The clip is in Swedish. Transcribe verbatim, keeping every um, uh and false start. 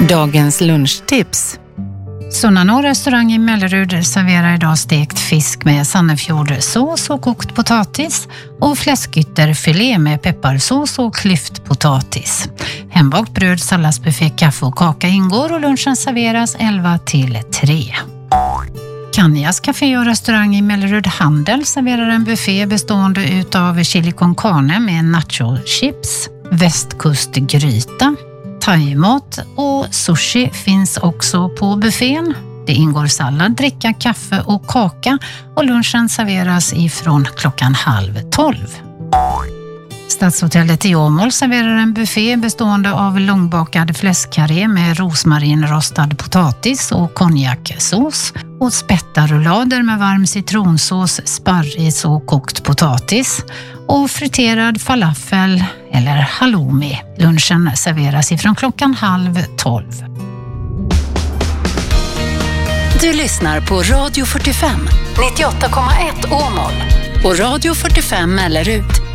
Dagens lunchtips. Sunnanå restaurang i Mellerud serverar idag stekt fisk med sannefjordsås och kokt potatis och fläskytterfilé med pepparsås och klyftpotatis. Hembakt bröd, salladsbuffé, kaffe och kaka ingår och lunchen serveras elva till tre. Kanjas café och restaurang i Mellerud Handel serverar en buffé bestående utav chili con carne med nacho-chips, västkustgryta, thaimat och sushi finns också på buffén. Det ingår sallad, dricka, kaffe och kaka och lunchen serveras ifrån klockan halv tolv. Stadshotellet i Åmål serverar en buffé bestående av långbakad fläskkarré med rosmarinrostad potatis och konjaksås och spättarullader med varm citronsås, sparris och kokt potatis och friterad falafel eller halloumi. Lunchen serveras ifrån klockan halv tolv. Du lyssnar på Radio fyrtiofem, nittioåtta komma ett Åmål och Radio fyrtiofem Mellerud.